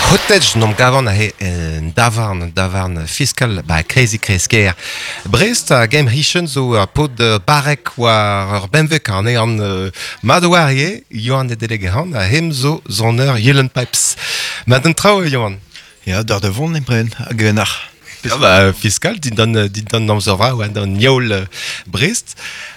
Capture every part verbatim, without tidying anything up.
Hotej nom gavan a he en davarn, davarn fiskal ba crazy kresker. Brest a game richon zo a pod uh, barek war ur benvek an e an uh, madouarie, Johan e delegehan a hem zo zoneur Yellen Pipes. Ma den trao Johan? Ja, daar de vond in Bren, a gwenach. Ja, bah, fiscal, dit dan dit dan nam zovra ou dan Niol uh, Brest.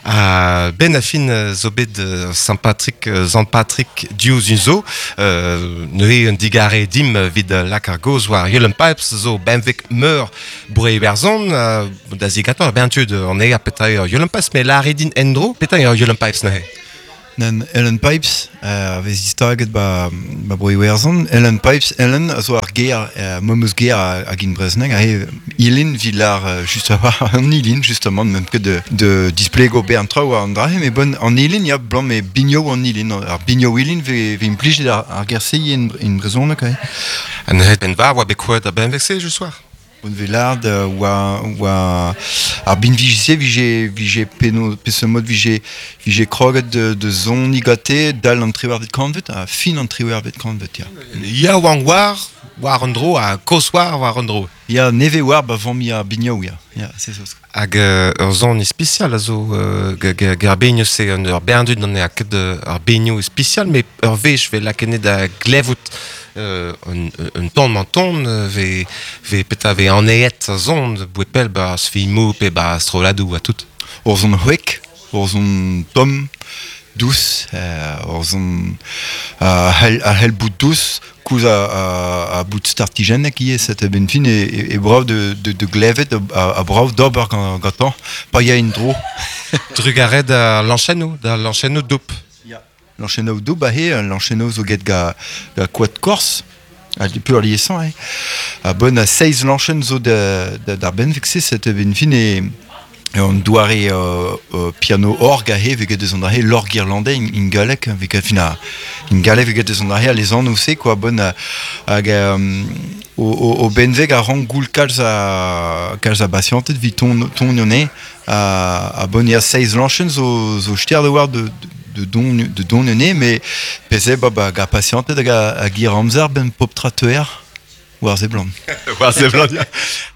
Uh, ben a fin uh, zo bet uh, Saint-Patrick, uh, Saint-Patrick diouz un zo, uh, ne un digare dim uh, vid uh, lak ar goz war Yellen Pipes zo benvek meur bourre berzon, uh, da zigator ben tud an e a petai ur Yellen Pipes, me la redin endro, petai ur Yellen Pipes ne he. Nen Ellen Pipes, uh, vez istaget ba, ba broi werzon. Ellen Pipes, Ellen, a zo ar ger, uh, momeus ger a, a gin breznek, a he ilin vilar, uh, just a an ilin, justement, même que de, de display go bern trao an drahe, mais bon, an ilin, ya blanc, mais bigno an ilin, ar bigno ilin, ve, ve implij ar, ar gersei in, in brezonek, he. An het ben va, oa bekouet a benvek se, je soir. Un velard uh, oa oa ar bin vijse vije vije peno pesemod vije vije kroget de de zon igate dal an trewer vet kanvet a fin an trewer vet kanvet ya. Ya wang war, war an dro, a kos war, war an dro. Ya neve war ba vant mi a bigno ya. Ya, c'est ça. Hag uh, ur zon e spesial a zo uh, ger benio se an ur berdud an e a ket ur benio e spesial, me ur vech ve lakene da glevout uh, un, un ton man ton uh, ve, ve peta ve aneet a zon bouepel ba svimo pe ba stroladou a tout. Ur zon hwek, ur zon tom douce, uh, ur zon uh, hel, a hel bout douce, kouz a, a, a bout startigenek ie set ben fin e, e, e brav de, de, de glevet a, a brav d'ober gatan, pa ya in dro. Drugare da l'enchaîneau, da l'enchaîneau doup. L'enchaîneau d'eau, bah, he, l'enchaîneau zo get ga, ga quad corse, a peu liaison, eh. A bon a seize l'enchaîne zo da, da, d'ar ben vexé, cette ben fin et, et on doare euh, euh, piano org a he, veget eus an he l'org irlandais in, in galek, veget fin a, in galek veget eus an a les an ose, quoi, bon a, hag um, o, o, o ben veg a rang goul kalz a, kalz a basiantet, vi ton, ton yone, a, a bon a seize l'enchaîne zo, zo stier de war de, de de don de don né mais pese baba ga patiente da ga gir amzer ben pop tratuer war ze blanc War ze blanc.